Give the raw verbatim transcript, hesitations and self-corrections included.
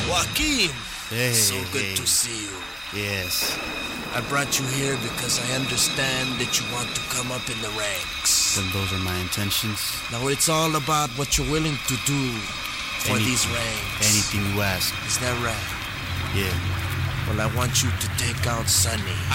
Joaquin, Hey, so good hey. to see you. Yes. I brought you here because I understand that you want to come up in the ranks. Then those are my intentions. Now it's all about what you're willing to do for Anything. these ranks. Anything you ask. Is that right? Yeah. Well, I want you to take out Sonny.